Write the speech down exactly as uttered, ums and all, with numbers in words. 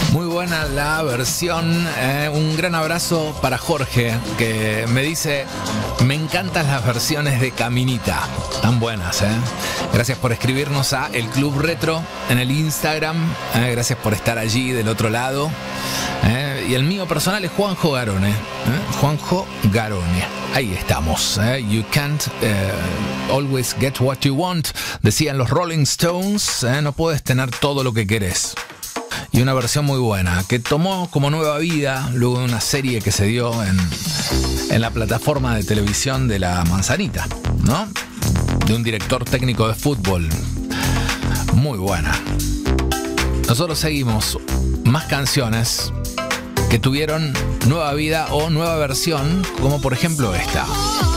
Muy buena la versión. Eh, un gran abrazo para Jorge, que me dice: me encantan las versiones de Caminita. Tan buenas, ¿eh? Gracias por escribirnos a El Club Retro en el Instagram. Eh, gracias por estar allí del otro lado. Eh, y el mío personal es Juanjo Garone. ¿eh? Juanjo Garone. Ahí estamos. ¿eh? You can't uh, always get what you want, decían los Rolling Stones. ¿eh? No puedes tener todo lo que querés. Y una versión muy buena, que tomó como nueva vida luego de una serie que se dio en, en la plataforma de televisión de La Manzanita, ¿no? De un director técnico de fútbol. Muy buena. Nosotros seguimos más canciones que tuvieron nueva vida o nueva versión, como por ejemplo esta.